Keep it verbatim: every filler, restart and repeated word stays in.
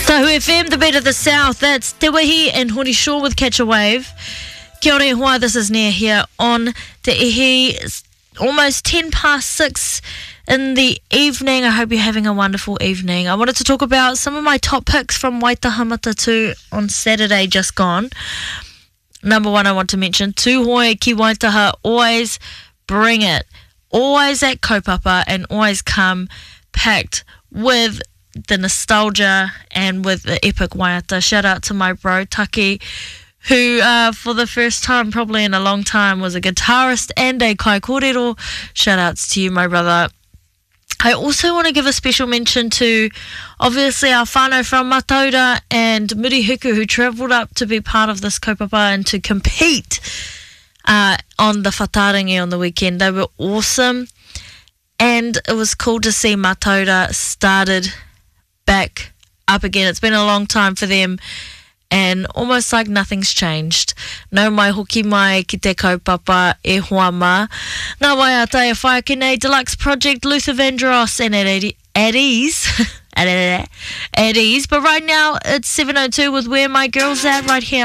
Tahu F M, the beat of the south. That's Te Wihi and Hori Shaw with Catch a Wave. Kia ora e hoa, this is Nia here on Te Ihi. It's almost ten past six in the evening. I hope you're having a wonderful evening. I wanted to talk about some of my top picks from Waitaha Matatu on Saturday just gone. Number one, I want to mention Tūhoe ki Waitaha, always bring it. Always at kaupapa and always come packed with the nostalgia and with the epic waiata. Shout out to my bro Taki, who uh, for the first time probably in a long time was a guitarist and a kai kōrero. Shout outs to you, my brother. I also want to give a special mention to obviously our whānau from Mataura and Murihiku, who travelled up to be part of this kaupapa and to compete uh, on the whatarangi on the weekend. They were awesome, and it was cool to see Mataura started back up again. It's been a long time for them, and almost like nothing's changed. No mai hoki mai ki te kaupapa e hoa mā. Ngā waiata e whaiakenei Deluxe Project, Luther Vandross, and at, at ease. at ease. But right now, it's seven oh two with Where My Girl's At right here.